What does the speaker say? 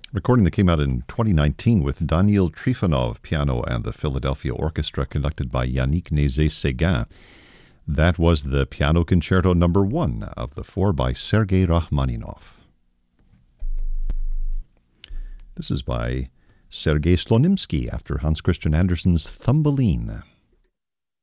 recording that came out in 2019 with Daniil Trifonov piano and the Philadelphia Orchestra conducted by Yannick Nézet-Séguin. That was the Piano Concerto No. 1 of the 4 by Sergei Rachmaninoff. This is by Sergei Slonimsky after Hans Christian Andersen's Thumbelina.